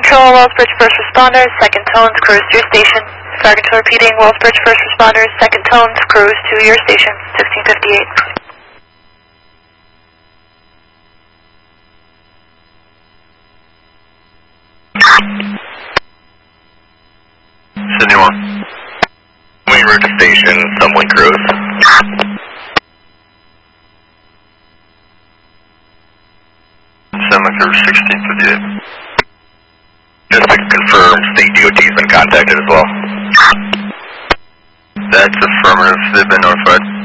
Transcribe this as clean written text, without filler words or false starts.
Control, Wellsbridge First Responders, second tones, cruise to your station. Sergeant repeating, Wellsbridge First Responders, second tones, cruise to your station, 1658. Sydney 1. Wing route to station, sublink cruise. Sublink cruise 1658. Just to confirm, state DOT has been contacted as well. That's affirmative. They've been notified.